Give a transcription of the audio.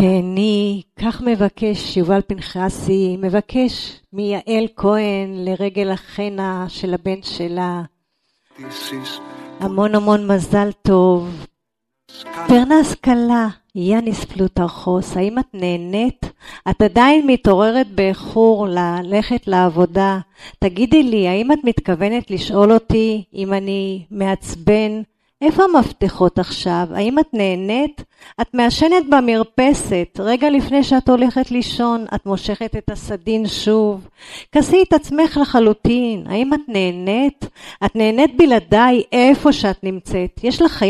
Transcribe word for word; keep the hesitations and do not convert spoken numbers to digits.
תהני, כך מבקש יובל פנחסי, מבקש מיעל כהן לרגל החנה של הבן שלה. המון המון מזל טוב. פרנס קלה, יאניס פלוטרכוס, האם את נהנית? את עדיין מתעוררת באיחור ללכת לעבודה. תגידי לי, האם את מתכוונת לשאול אותי אם אני מעצבן? איפה המפתחות עכשיו? האם את נהנית? את מעשנת במרפסת. רגע לפני שאת הולכת לישון, את מושכת את הסדין שוב. כסי את עצמך לחלוטין. האם את נהנית? את נהנית בלעדיי איפה שאת נמצאת. יש לך חיים